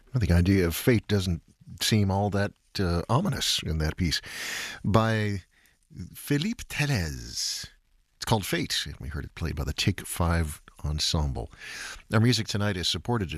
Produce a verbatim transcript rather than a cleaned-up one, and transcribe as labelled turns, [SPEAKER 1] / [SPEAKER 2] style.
[SPEAKER 1] Well, the idea of fate doesn't seem all that uh, ominous in that piece by Philippe Telez. It's called Fate, and we heard it played by the Take Five Ensemble. Our music tonight is supported